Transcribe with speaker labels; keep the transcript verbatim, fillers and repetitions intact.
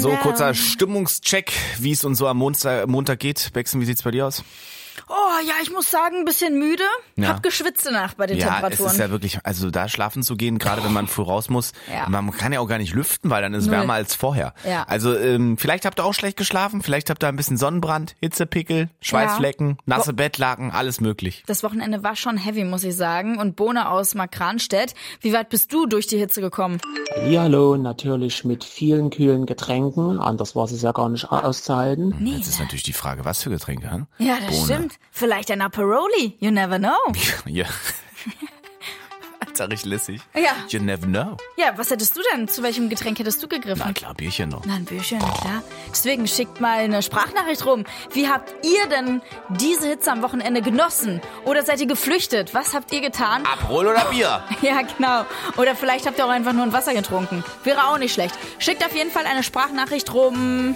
Speaker 1: So,
Speaker 2: Ja.
Speaker 1: kurzer Stimmungscheck, wie es uns so am Montag, Montag geht. Bexen, wie sieht's bei dir aus?
Speaker 2: Oh ja, ich muss sagen, ein bisschen müde.
Speaker 1: Ja.
Speaker 2: Hab geschwitzt nach bei den
Speaker 1: Ja,
Speaker 2: Temperaturen.
Speaker 1: es ist ja wirklich, also da schlafen zu gehen, gerade wenn man früh raus muss,
Speaker 2: Ja.
Speaker 1: man kann ja auch gar nicht lüften, weil dann ist es
Speaker 2: Null.
Speaker 1: wärmer als vorher.
Speaker 2: Ja.
Speaker 1: Also ähm, vielleicht habt ihr auch schlecht geschlafen, vielleicht habt ihr ein bisschen Sonnenbrand, Hitzepickel, Schweißflecken, nasse Bettlaken, alles möglich.
Speaker 2: Das Wochenende war schon heavy, muss ich sagen. Und Bohne aus Markranstädt, wie weit bist du durch die Hitze gekommen?
Speaker 3: Hallihallo, natürlich mit vielen kühlen Getränken. Anders war es ja gar nicht auszuhalten.
Speaker 2: Nee,
Speaker 1: Jetzt ist natürlich die Frage, was für Getränke, hm?
Speaker 2: Ja, das
Speaker 1: Bohne.
Speaker 2: stimmt. Vielleicht ein Aperoli, you never know.
Speaker 1: Ja. Sag ich lässig.
Speaker 2: Ja.
Speaker 1: You never know.
Speaker 2: Ja, was hättest du denn? Zu welchem Getränk hättest du gegriffen?
Speaker 1: Na klar, Bierchen noch.
Speaker 2: Na, ein Bierchen, klar. Deswegen schickt mal eine Sprachnachricht rum. Wie habt ihr denn diese Hitze am Wochenende genossen? Oder seid ihr geflüchtet? Was habt ihr getan?
Speaker 1: Aperol oder Bier?
Speaker 2: Ja, genau. Oder vielleicht habt ihr auch einfach nur ein Wasser getrunken. Wäre auch nicht schlecht. Schickt auf jeden Fall eine Sprachnachricht rum.